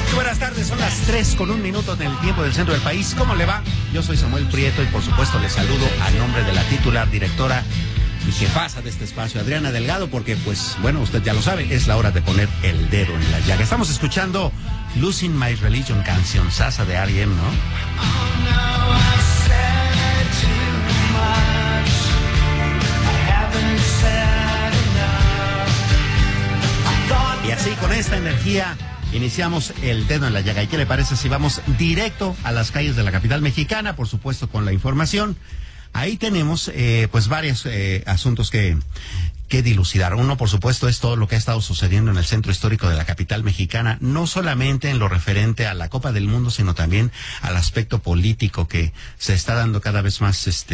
Buenas tardes, son las 3:01 en el tiempo del centro del país. ¿Cómo le va? Yo soy Samuel Prieto y por supuesto le saludo a nombre de la titular, directora y jefasa de este espacio, Adriana Delgado, porque pues bueno, usted ya lo sabe, es la hora de poner el dedo en la llaga. Estamos escuchando Losing My Religion, canción sasa de R.E.M., ¿no? Y así, con esta energía, iniciamos el dedo en la llaga. ¿Y qué le parece si vamos directo a las calles de la capital mexicana? Por supuesto, con la información. Ahí tenemos pues varios asuntos que dilucidar. Uno, por supuesto, es todo lo que ha estado sucediendo en el centro histórico de la capital mexicana, no solamente en lo referente a la Copa del Mundo, sino también al aspecto político que se está dando cada vez más,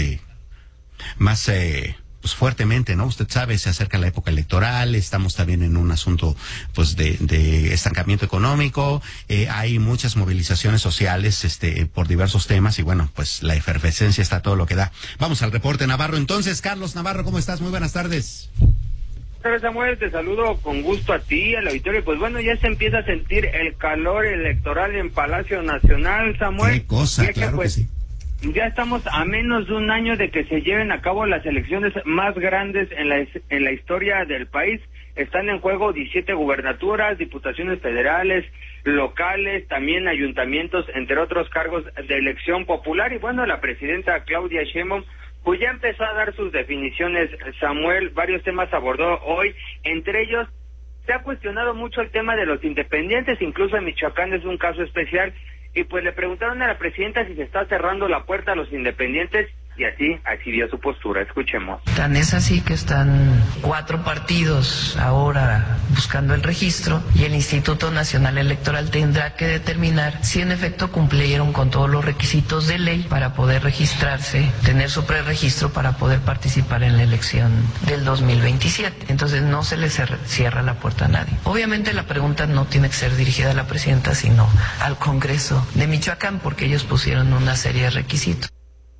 pues fuertemente, ¿no? Usted sabe, se acerca la época electoral, estamos también en un asunto, pues, de estancamiento económico, hay muchas movilizaciones sociales, por diversos temas, y bueno, pues, la efervescencia está todo lo que da. Vamos al reporte, Navarro. Entonces, Carlos Navarro, ¿cómo estás? Muy buenas tardes. Samuel, te saludo con gusto a ti, al auditorio. Pues bueno, ya se empieza a sentir el calor electoral en Palacio Nacional, Samuel. Qué cosa, claro que sí. Ya estamos a menos de un año de que se lleven a cabo las elecciones más grandes en la historia del país. Están en juego 17 gubernaturas, diputaciones federales, locales, también ayuntamientos, entre otros cargos de elección popular. Y bueno, la presidenta Claudia Sheinbaum pues ya empezó a dar sus definiciones. Samuel, varios temas abordó hoy, entre ellos se ha cuestionado mucho el tema de los independientes, incluso en Michoacán es un caso especial. Y pues le preguntaron a la presidenta si se está cerrando la puerta a los independientes, y así dio su postura. Escuchemos. Tan es así que están 4 partidos ahora buscando el registro, y el Instituto Nacional Electoral tendrá que determinar si en efecto cumplieron con todos los requisitos de ley para poder registrarse, tener su preregistro para poder participar en la elección del 2027. Entonces no se les cierra la puerta a nadie. Obviamente la pregunta no tiene que ser dirigida a la presidenta, sino al Congreso de Michoacán, porque ellos pusieron una serie de requisitos.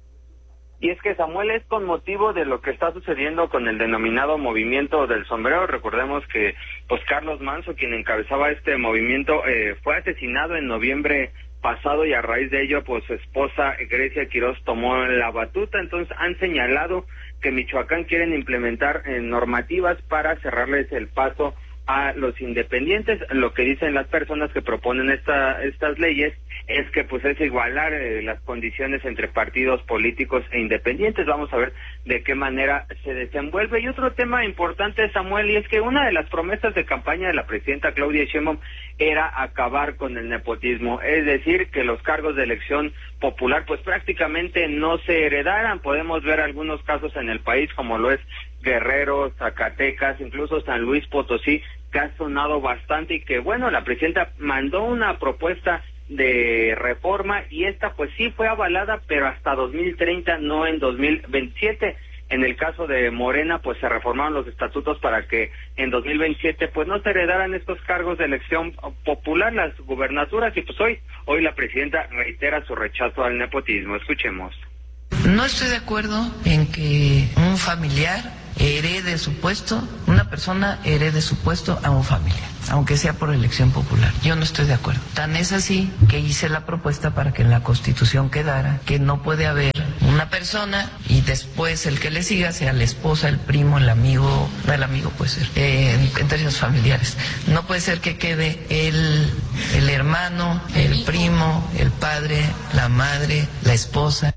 Y es que, Samuel, es con motivo de lo que está sucediendo con el denominado movimiento del sombrero. Recordemos que pues Carlos Manzo, quien encabezaba este movimiento, fue asesinado en noviembre pasado, y a raíz de ello pues su esposa Grecia Quiroz tomó la batuta. Entonces han señalado que Michoacán quieren implementar normativas para cerrarles el paso a los independientes. Lo que dicen las personas que proponen estas leyes es que pues es igualar las condiciones entre partidos políticos e independientes. Vamos a ver de qué manera se desenvuelve. Y otro tema importante, Samuel, y es que una de las promesas de campaña de la presidenta Claudia Sheinbaum era acabar con el nepotismo, es decir, que los cargos de elección popular pues prácticamente no se heredaran. Podemos ver algunos casos en el país, como lo es Guerrero, Zacatecas, incluso San Luis Potosí, que ha sonado bastante, y que bueno, la presidenta mandó una propuesta de reforma, y esta pues sí fue avalada, pero hasta 2030, no en 2027. En el caso de Morena, pues se reformaron los estatutos para que en 2027 pues no se heredaran estos cargos de elección popular, las gubernaturas, y pues hoy la presidenta reitera su rechazo al nepotismo. Escuchemos. No estoy de acuerdo en que un familiar herede su puesto, una persona herede su puesto a un familiar, aunque sea por elección popular. Yo no estoy de acuerdo. Tan es así que hice la propuesta para que en la Constitución quedara que no puede haber una persona y después el que le siga sea la esposa, el primo, el amigo, no el amigo puede ser, en términos familiares. No puede ser que quede el hermano, el primo, el padre, la madre, la esposa.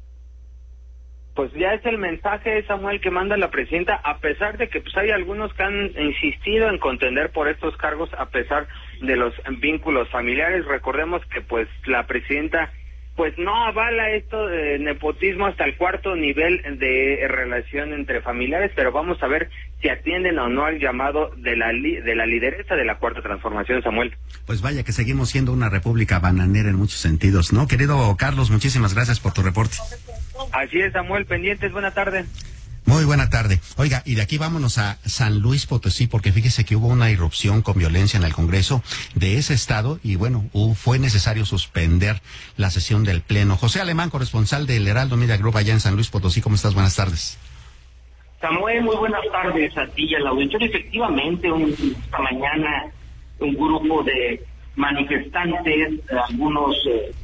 Pues ya es el mensaje, Samuel, que manda la presidenta, a pesar de que pues hay algunos que han insistido en contender por estos cargos a pesar de los vínculos familiares. Recordemos que pues la presidenta pues no avala esto de nepotismo hasta el 4º nivel de relación entre familiares, pero vamos a ver si atienden o no al llamado de la lideresa de la Cuarta Transformación, Samuel. Pues vaya que seguimos siendo una república bananera en muchos sentidos, ¿no? Querido Carlos, muchísimas gracias por tu reporte. Así es, Samuel, pendientes, buena tarde. Muy buena tarde. Oiga, y de aquí vámonos a San Luis Potosí, porque fíjese que hubo una irrupción con violencia en el Congreso de ese estado y bueno, fue necesario suspender la sesión del Pleno. José Alemán, corresponsal del Heraldo Media Group allá en San Luis Potosí, ¿cómo estás? Buenas tardes. Samuel, muy buenas tardes a ti y al auditorio. Efectivamente, esta mañana un grupo de manifestantes, algunos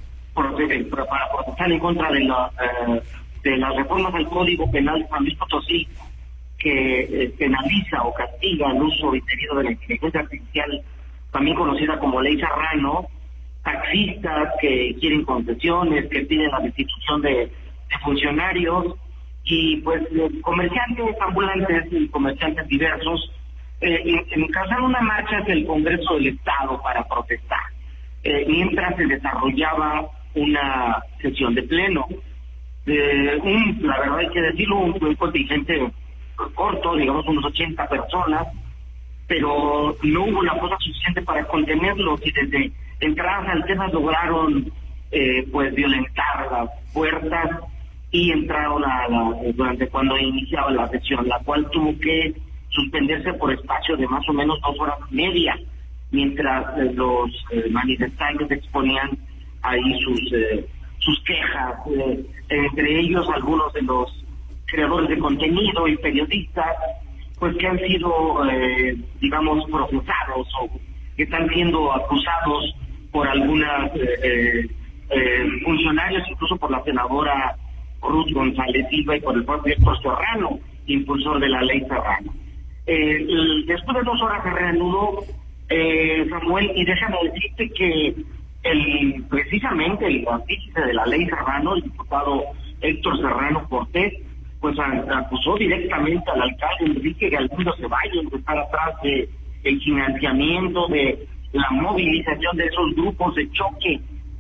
para protestar en contra de las reformas al Código Penal de San Luis Potosí, que penaliza o castiga el uso indebido de la inteligencia artificial, también conocida como Ley Serrano, taxistas que quieren concesiones, que piden la destitución de funcionarios, y pues comerciantes ambulantes y comerciantes diversos encabezaron una marcha hacia el Congreso del Estado para protestar, mientras se desarrollaba una sesión de pleno. La verdad hay que decirlo, un contingente corto, digamos unos 80 personas, pero no hubo la fuerza suficiente para contenerlos, y desde entradas alternas lograron pues violentar las puertas y entraron durante cuando iniciaba la sesión, la cual tuvo que suspenderse por espacio de más o menos 2 horas y media, mientras los manifestantes exponían ahí sus quejas, entre ellos algunos de los creadores de contenido y periodistas, pues que han sido, digamos, procesados o que están siendo acusados por algunas funcionarios, incluso por la senadora Ruth González Silva y por el propio Héctor Serrano, impulsor de la Ley Serrano. Después de 2 horas se reanudó, Samuel, y déjame decirte que precisamente el artífice de la Ley Serrano, el diputado Héctor Serrano Cortés, pues acusó directamente al alcalde Enrique Galindo Ceballos de estar atrás del financiamiento, de la movilización de esos grupos de choque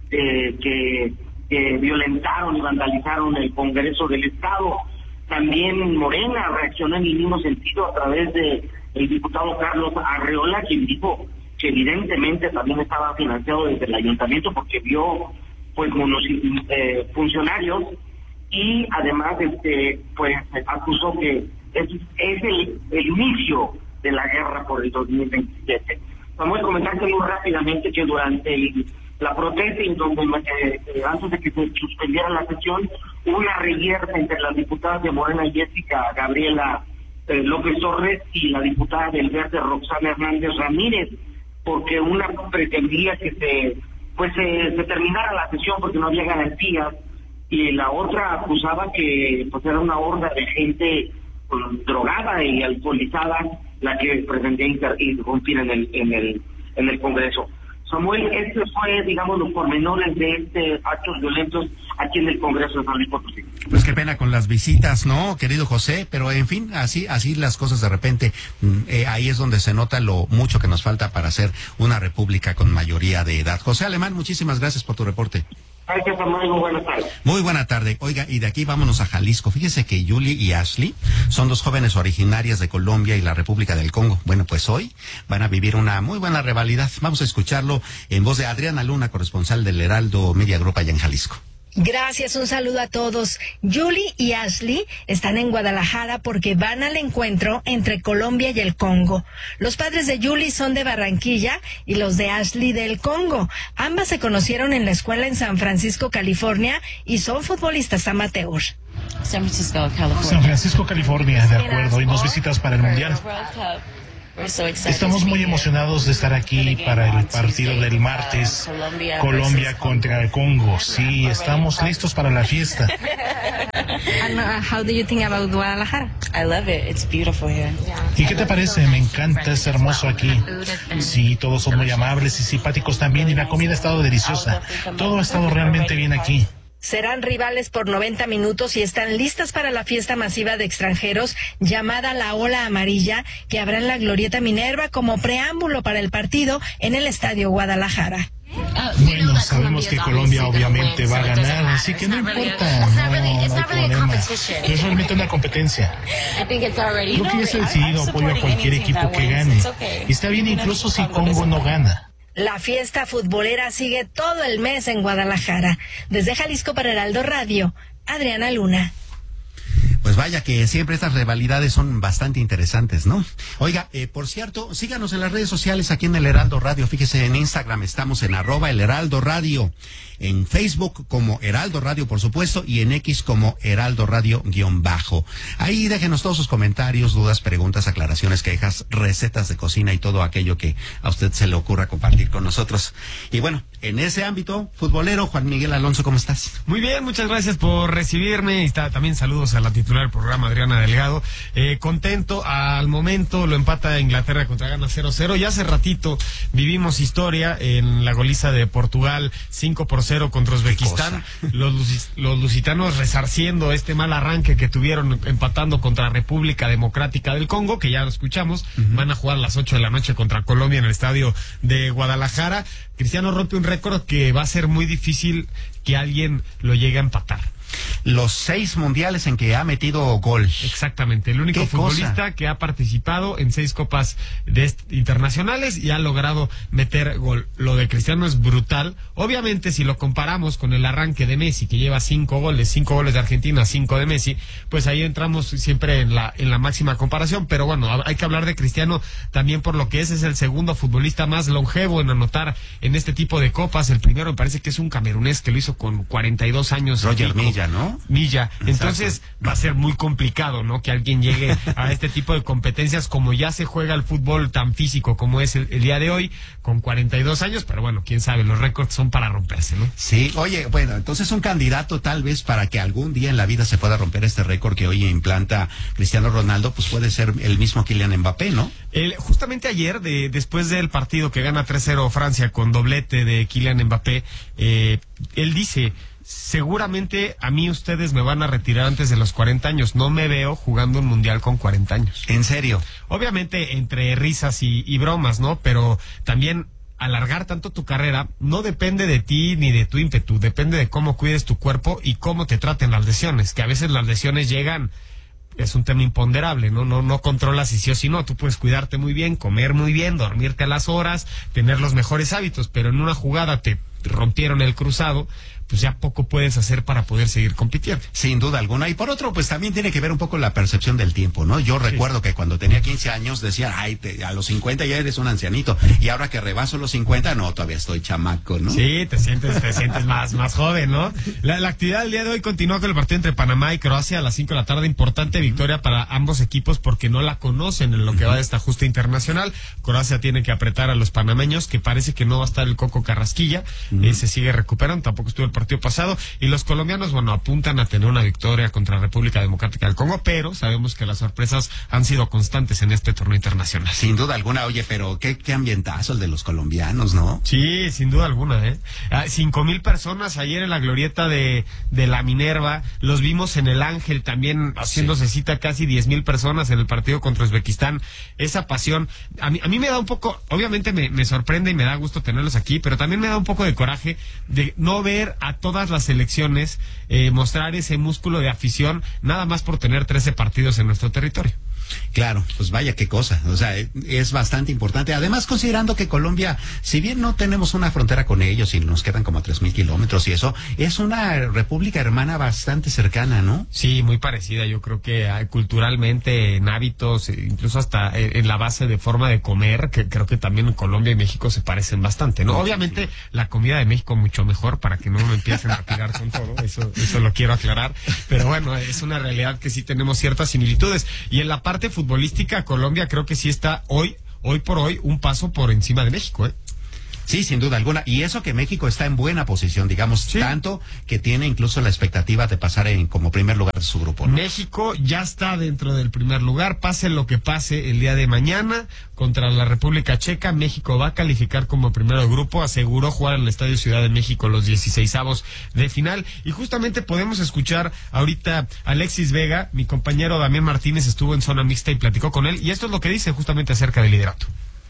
que violentaron y vandalizaron el Congreso del Estado. También Morena reaccionó en el mismo sentido a través de el diputado Carlos Arreola, quien dijo que evidentemente también estaba financiado desde el ayuntamiento, porque vio pues funcionarios, y además pues acusó que es el inicio de la guerra por el 2027. Vamos a comentarte muy rápidamente que durante la protesta, en donde antes de que se suspendiera la sesión, hubo una reyerta entre las diputadas de Morena Jessica Gabriela López Torres y la diputada del Verde Roxana Hernández Ramírez, porque una pretendía que se terminara la sesión porque no había garantías, y la otra acusaba que pues era una horda de gente drogada y alcoholizada la que pretendía irrumpir en el Congreso. Samuel, este fue, digamos, los pormenores de actos violentos aquí en el Congreso de San Luis Potosí. Pues qué pena con las visitas, ¿no, querido José? Pero en fin, así las cosas de repente, ahí es donde se nota lo mucho que nos falta para hacer una república con mayoría de edad. José Alemán, muchísimas gracias por tu reporte. Gracias, Samuel, muy buenas tardes. Muy buena tarde. Oiga, y de aquí vámonos a Jalisco. Fíjese que Julie y Ashley son 2 jóvenes originarias de Colombia y la República del Congo. Bueno, pues hoy van a vivir una muy buena rivalidad. Vamos a escucharlo en voz de Adriana Luna, corresponsal del Heraldo Media Group allá en Jalisco. Gracias, un saludo a todos. Julie y Ashley están en Guadalajara porque van al encuentro entre Colombia y el Congo. Los padres de Julie son de Barranquilla y los de Ashley del Congo. Ambas se conocieron en la escuela en San Francisco, California, y son futbolistas amateur. San Francisco, California, de acuerdo. Y nos visitas para el Mundial. Estamos muy emocionados de estar aquí para el partido del martes, Colombia contra el Congo. Sí, estamos listos para la fiesta. How do you think about Guadalajara? I love it. It's beautiful here. ¿Y qué te parece? Me encanta, es hermoso aquí. Sí, todos son muy amables y simpáticos también, y la comida ha estado deliciosa. Todo ha estado realmente bien aquí. Serán rivales por 90 minutos y están listas para la fiesta masiva de extranjeros llamada La Ola Amarilla, que habrá en la Glorieta Minerva como preámbulo para el partido en el Estadio Guadalajara. Bueno, sabemos que Colombia obviamente va a ganar, así que no importa, no hay problema. Es realmente una competencia. Creo que ya se ha decidido, apoyo a cualquier equipo que gane. Y está bien incluso si Congo no gana. La fiesta futbolera sigue todo el mes en Guadalajara. Desde Jalisco para Heraldo Radio, Adriana Luna. Pues vaya que siempre estas rivalidades son bastante interesantes, ¿no? Oiga, por cierto, síganos en las redes sociales aquí en el Heraldo Radio. Fíjese, en Instagram estamos en @el Heraldo Radio. en Facebook como Heraldo Radio, por supuesto, y en X como Heraldo Radio-bajo. Ahí déjenos todos sus comentarios, dudas, preguntas, aclaraciones, quejas, recetas de cocina y todo aquello que a usted se le ocurra compartir con nosotros. Y bueno, en ese ámbito futbolero, Juan Miguel Alonso, ¿cómo estás? Muy bien, muchas gracias por recibirme. Y también saludos a la titular del programa, Adriana Delgado. Contento, al momento lo empata Inglaterra contra Ghana 0-0. Y hace ratito vivimos historia en la goliza de Portugal 5-0 contra Uzbekistán. Los lusitanos resarciendo este mal arranque que tuvieron empatando contra República Democrática del Congo, que ya lo escuchamos. Van a jugar a las 8 de la noche contra Colombia en el estadio de Guadalajara. Cristiano rompe un récord que va a ser muy difícil que alguien lo llegue a empatar. Los 6 mundiales en que ha metido gol. Exactamente, el único futbolista que ha participado en 6 copas internacionales y ha logrado meter gol. Lo de Cristiano es brutal. Obviamente, si lo comparamos con el arranque de Messi, que lleva 5 goles de Argentina, 5 de Messi, pues ahí entramos siempre en la máxima comparación. Pero bueno, hay que hablar de Cristiano también por lo que es el segundo futbolista más longevo en anotar en este tipo de copas. El primero me parece que es un camerunés que lo hizo con 42 años. Roger Milla, ¿no? Milla. Entonces va a ser muy complicado, ¿no? Que alguien llegue a este tipo de competencias, como ya se juega el fútbol tan físico como es el día de hoy, con 42 años, pero bueno, quién sabe, los récords son para romperse, ¿no? Sí, oye, bueno, entonces un candidato tal vez para que algún día en la vida se pueda romper este récord que hoy implanta Cristiano Ronaldo, pues puede ser el mismo Kylian Mbappé, ¿no? Justamente ayer, después del partido que gana 3-0 Francia con doblete de Kylian Mbappé, él dice: seguramente a mí ustedes me van a retirar antes de los 40 años. No me veo jugando un mundial con 40 años. ¿En serio? Obviamente entre risas y bromas, ¿no? Pero también alargar tanto tu carrera no depende de ti ni de tu ímpetu. Depende de cómo cuides tu cuerpo y cómo te traten las lesiones. Que a veces las lesiones llegan... Es un tema imponderable, ¿no? No controlas si sí o si no. Tú puedes cuidarte muy bien, comer muy bien, dormirte a las horas, tener los mejores hábitos, pero en una jugada te rompieron el cruzado, pues ya poco puedes hacer para poder seguir compitiendo. Sin duda alguna. Y por otro, pues también tiene que ver un poco la percepción del tiempo, ¿no? Yo recuerdo que cuando tenía 15 años decían, ay, a los 50 ya eres un ancianito. Y ahora que rebaso los 50, no, todavía estoy chamaco, ¿no? Sí, te sientes más joven, ¿no? La actividad del día de hoy continúa con el partido entre Panamá y Croacia a las 5 de la tarde. Importante victoria para ambos equipos porque no la conocen en lo que va de esta justa internacional. Croacia tiene que apretar a los panameños, que parece que no va a estar el Coco Carrasquilla. Se sigue recuperando, tampoco estuvo el partido pasado, y los colombianos, bueno, apuntan a tener una victoria contra la República Democrática del Congo, pero sabemos que las sorpresas han sido constantes en este torneo internacional. Sin duda alguna. Oye, pero qué ambientazo el de los colombianos, ¿no? Sí, sin duda alguna, 5,000 personas ayer en la glorieta de la Minerva, los vimos en el Ángel también haciéndose cita, casi 10,000 personas en el partido contra Uzbekistán. Esa pasión, a mí me da un poco, obviamente me sorprende y me da gusto tenerlos aquí, pero también me da un poco de coraje de no ver a todas las selecciones mostrar ese músculo de afición nada más por tener 13 partidos en nuestro territorio. Claro, pues vaya qué cosa, o sea, es bastante importante. Además, considerando que Colombia, si bien no tenemos una frontera con ellos y nos quedan como a 3,000 kilómetros y eso, es una república hermana bastante cercana, ¿no? Sí, muy parecida. Yo creo que culturalmente, en hábitos, incluso hasta en la base de forma de comer, que creo que también Colombia y México se parecen bastante, ¿no? Obviamente, la comida de México mucho mejor, para que no me empiecen a tirar con todo, eso lo quiero aclarar, pero bueno, es una realidad que sí tenemos ciertas similitudes. Y en la parte futbolística, Colombia creo que sí está hoy por hoy un paso por encima de México, Sí, sin duda alguna. Y eso que México está en buena posición, digamos, tanto que tiene incluso la expectativa de pasar como primer lugar de su grupo, ¿no? México ya está dentro del primer lugar, pase lo que pase el día de mañana contra la República Checa. México va a calificar como primero de grupo, aseguró jugar en el Estadio Ciudad de México los 16avos de final. Y justamente podemos escuchar ahorita a Alexis Vega, mi compañero Damián Martínez estuvo en zona mixta y platicó con él, y esto es lo que dice justamente acerca del liderato.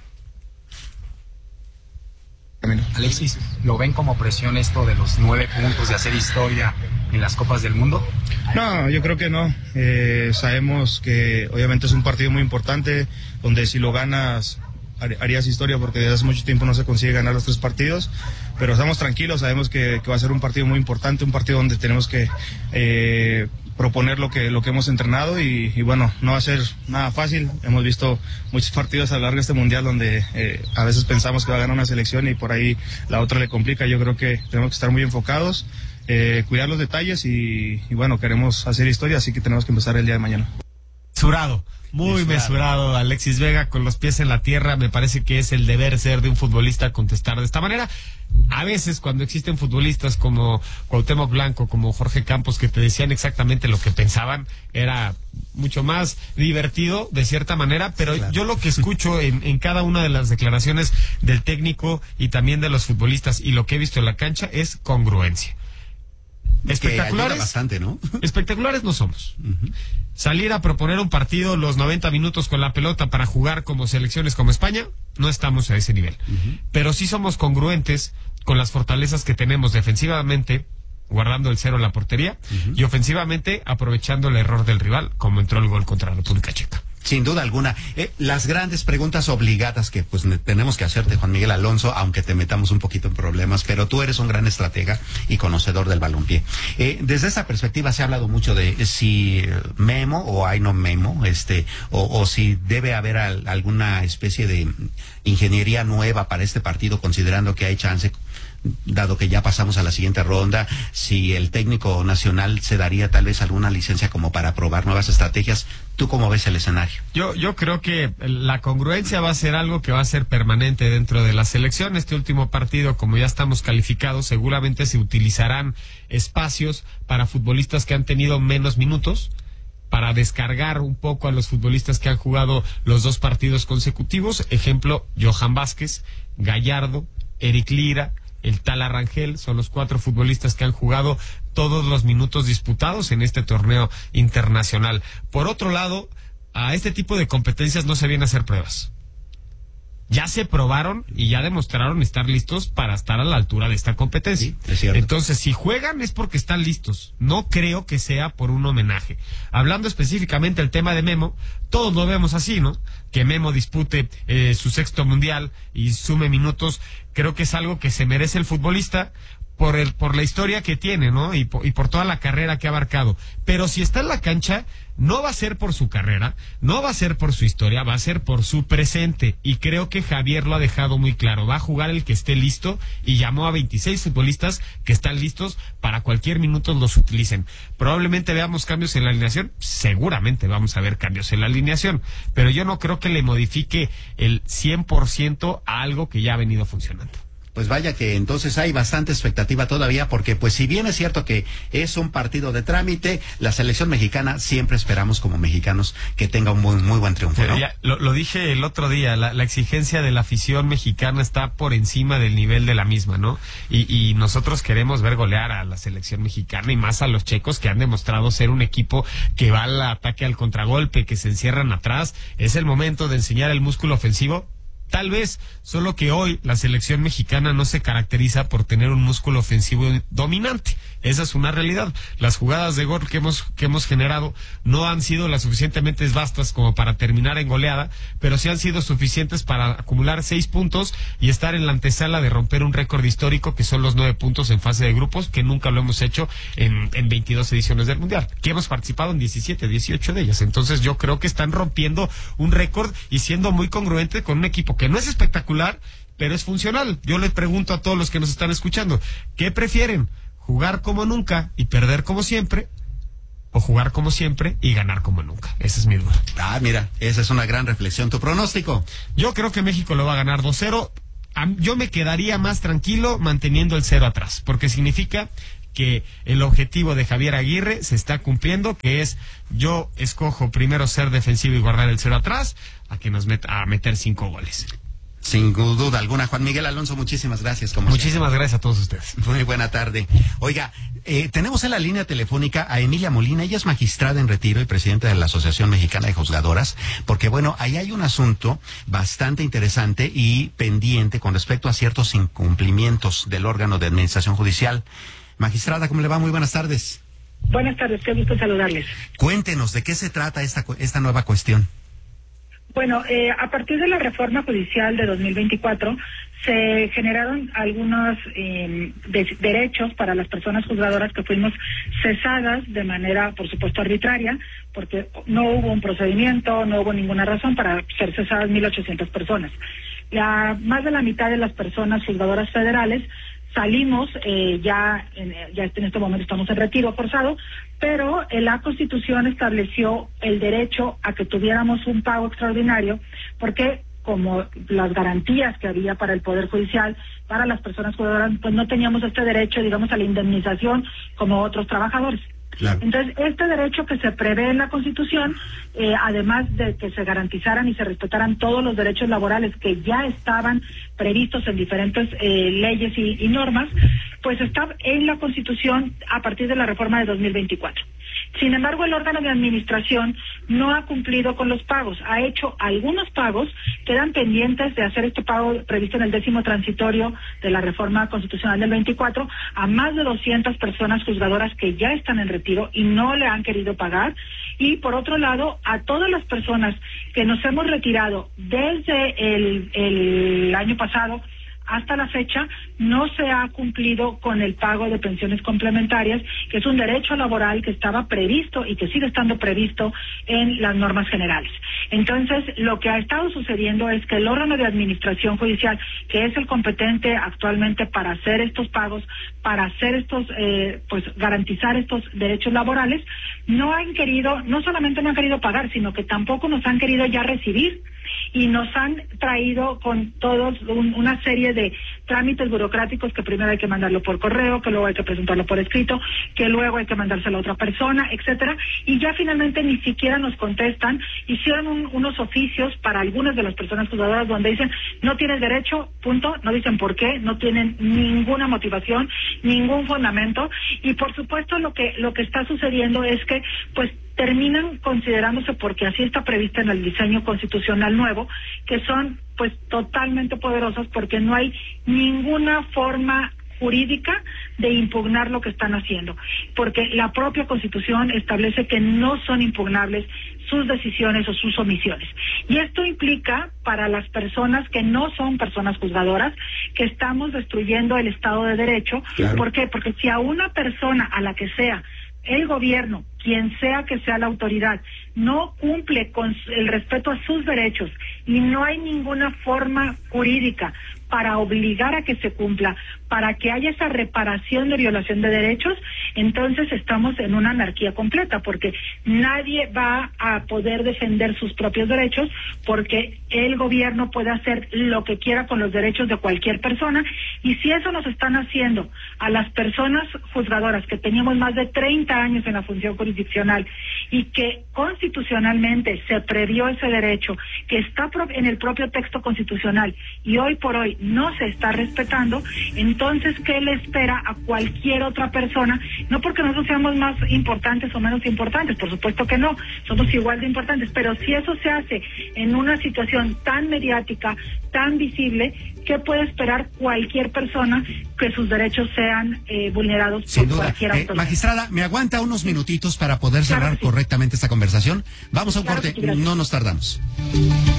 Alexis, ¿lo ven como presión esto de los 9 puntos, de hacer historia en las Copas del Mundo? No, yo creo que no. Sabemos que obviamente es un partido muy importante, donde si lo ganas harías historia, porque desde hace mucho tiempo no se consigue ganar los 3 partidos, pero estamos tranquilos, sabemos que va a ser un partido muy importante, un partido donde tenemos que proponer lo que hemos entrenado y bueno, no va a ser nada fácil. Hemos visto muchos partidos a lo largo de este mundial donde a veces pensamos que va a ganar una selección y por ahí la otra le complica. Yo creo que tenemos que estar muy enfocados, cuidar los detalles y bueno, queremos hacer historia, así que tenemos que empezar el día de mañana. Muy mesurado Alexis Vega, con los pies en la tierra. Me parece que es el deber ser de un futbolista contestar de esta manera. A veces cuando existen futbolistas como Cuauhtémoc Blanco, como Jorge Campos, que te decían exactamente lo que pensaban, era mucho más divertido de cierta manera, pero claro, yo lo que escucho en cada una de las declaraciones del técnico y también de los futbolistas y lo que he visto en la cancha es congruencia. Espectaculares, bastante, ¿no? Espectaculares no somos. Salir a proponer un partido los 90 minutos con la pelota para jugar como selecciones como España, no estamos a ese nivel. Pero sí somos congruentes con las fortalezas que tenemos defensivamente, guardando el cero en la portería, y ofensivamente aprovechando el error del rival, como entró el gol contra la República Checa. Sin duda alguna. Las grandes preguntas obligadas que pues tenemos que hacerte, Juan Miguel Alonso, aunque te metamos un poquito en problemas, pero tú eres un gran estratega y conocedor del balompié. Desde esa perspectiva se ha hablado mucho de si Memo o hay no Memo, o si debe haber alguna especie de ingeniería nueva para este partido, considerando que hay chance, dado que ya pasamos a la siguiente ronda, si el técnico nacional se daría tal vez alguna licencia como para probar nuevas estrategias. ¿Tú cómo ves el escenario? Yo creo que la congruencia va a ser algo que va a ser permanente dentro de la selección. Este último partido, como ya estamos calificados, seguramente se utilizarán espacios para futbolistas que han tenido menos minutos, para descargar un poco a los futbolistas que han jugado los 2 partidos consecutivos. Ejemplo, Johan Vázquez, Gallardo, Eric Lira, el Tala Rangel, son los 4 futbolistas que han jugado todos los minutos disputados en este torneo internacional. Por otro lado, a este tipo de competencias no se vienen a hacer pruebas. Ya se probaron y ya demostraron estar listos para estar a la altura de esta competencia. Sí, es cierto. Entonces, si juegan es porque están listos. No creo que sea por un homenaje. Hablando específicamente del tema de Memo, todos lo vemos así, ¿no? Que Memo dispute su 6º mundial y sume minutos. Creo que es algo que se merece el futbolista por la historia que tiene, ¿no? Y por toda la carrera que ha abarcado. Pero si está en la cancha, no va a ser por su carrera, no va a ser por su historia, va a ser por su presente. Y creo que Javier lo ha dejado muy claro. Va a jugar el que esté listo y llamó a 26 futbolistas que están listos para cualquier minuto los utilicen. Probablemente veamos cambios en la alineación, seguramente vamos a ver cambios en la alineación, pero yo no creo que le modifique el 100% a algo que ya ha venido funcionando. Pues vaya que entonces hay bastante expectativa todavía, porque pues si bien es cierto que es un partido de trámite, la selección mexicana siempre esperamos como mexicanos que tenga un muy buen triunfo, ¿no? Ya, lo dije el otro día, la exigencia de la afición mexicana está por encima del nivel de la misma, ¿no? Y nosotros queremos ver golear a la selección mexicana y más a los checos, que han demostrado ser un equipo que va al ataque, al contragolpe, que se encierran atrás. Es el momento de enseñar el músculo ofensivo. Tal vez, solo que hoy la selección mexicana no se caracteriza por tener un músculo ofensivo dominante. Esa es una realidad. Las jugadas de gol que hemos generado no han sido las suficientemente vastas como para terminar en goleada, pero sí han sido suficientes para acumular 6 puntos y estar en la antesala de romper un récord histórico, que son los 9 puntos en fase de grupos, que nunca lo hemos hecho en 22 ediciones del Mundial, que hemos participado en 17, 18 de ellas. Entonces yo creo que están rompiendo un récord y siendo muy congruente con un equipo que no es espectacular, pero es funcional. Yo les pregunto a todos los que nos están escuchando, ¿qué prefieren? ¿Jugar como nunca y perder como siempre? ¿O jugar como siempre y ganar como nunca? Esa es mi duda. Mira, esa es una gran reflexión. ¿Tu pronóstico? Yo creo que México lo va a ganar 2-0. Yo me quedaría más tranquilo manteniendo el 0 atrás, porque significa que el objetivo de Javier Aguirre se está cumpliendo, que es: yo escojo primero ser defensivo y guardar el 0 atrás, a meter 5 goles. Sin duda alguna. Juan Miguel Alonso, muchísimas gracias. Muchísimas gracias a todos ustedes. Muy buena tarde. Oiga, tenemos en la línea telefónica a Emilia Molina. Ella es magistrada en retiro y presidenta de la Asociación Mexicana de Juzgadoras, porque bueno, ahí hay un asunto bastante interesante y pendiente con respecto a ciertos incumplimientos del órgano de administración judicial. Magistrada, ¿cómo le va? Muy buenas tardes. Buenas tardes, qué gusto saludarles. Cuéntenos, ¿de qué se trata esta nueva cuestión? Bueno, a partir de la reforma judicial de 2024, se generaron algunos derechos para las personas juzgadoras que fuimos cesadas de manera, por supuesto, arbitraria, porque no hubo un procedimiento, no hubo ninguna razón para ser cesadas 1,800 personas. Más de la mitad de las personas juzgadoras federales salimos, ya en este momento estamos en retiro forzado, pero la Constitución estableció el derecho a que tuviéramos un pago extraordinario, porque como las garantías que había para el Poder Judicial, para las personas juzgadoras, pues no teníamos este derecho, digamos, a la indemnización como otros trabajadores. Claro. Entonces, este derecho que se prevé en la Constitución, además de que se garantizaran y se respetaran todos los derechos laborales que ya estaban previstos en diferentes leyes y normas, pues está en la Constitución a partir de la reforma de 2024. Sin embargo, el órgano de administración no ha cumplido con los pagos. Ha hecho algunos pagos, quedan pendientes de hacer este pago previsto en el 10º transitorio de la reforma constitucional del 24 a más de 200 personas juzgadoras que ya están en retiro y no le han querido pagar. Y por otro lado, a todas las personas que nos hemos retirado desde el año pasado hasta la fecha, no se ha cumplido con el pago de pensiones complementarias, que es un derecho laboral que estaba previsto y que sigue estando previsto en las normas generales. Entonces, lo que ha estado sucediendo es que el órgano de administración judicial, que es el competente actualmente para hacer estos pagos, para hacer estos, garantizar estos derechos laborales, no solamente no han querido pagar, sino que tampoco nos han querido ya recibir. Y nos han traído con todos una serie de trámites burocráticos que primero hay que mandarlo por correo, que luego hay que presentarlo por escrito, que luego hay que mandárselo a otra persona, etcétera, y ya finalmente ni siquiera nos contestan. Hicieron unos oficios para algunas de las personas juzgadoras donde dicen no tienes derecho, punto, no dicen por qué, no tienen ninguna motivación, ningún fundamento, y por supuesto lo que está sucediendo es que pues terminan considerándose, porque así está prevista en el diseño constitucional nuevo, que son pues totalmente poderosas porque no hay ninguna forma jurídica de impugnar lo que están haciendo, porque la propia Constitución establece que no son impugnables sus decisiones o sus omisiones. Y esto implica para las personas que no son personas juzgadoras que estamos destruyendo el Estado de Derecho. Claro. ¿Por qué? Porque si a una persona, a la que sea el gobierno, quien sea que sea la autoridad, no cumple con el respeto a sus derechos y no hay ninguna forma jurídica para obligar a que se cumpla, para que haya esa reparación de violación de derechos, entonces estamos en una anarquía completa, porque nadie va a poder defender sus propios derechos, porque el gobierno puede hacer lo que quiera con los derechos de cualquier persona, y si eso nos están haciendo a las personas juzgadoras que teníamos más de 30 años en la función jurisdiccional y que constitucionalmente se previó ese derecho, que está en el propio texto constitucional y hoy por hoy no se está respetando, entonces ¿qué le espera a cualquier otra persona? No porque nosotros seamos más importantes o menos importantes, por supuesto que no, somos igual de importantes, pero si eso se hace en una situación tan mediática, tan visible, ¿qué puede esperar cualquier persona que sus derechos sean vulnerados Sin por duda. cualquier autoridad? Magistrada, ¿me aguanta unos minutitos para poder cerrar correctamente esta conversación? Vamos a un corte, no nos tardamos.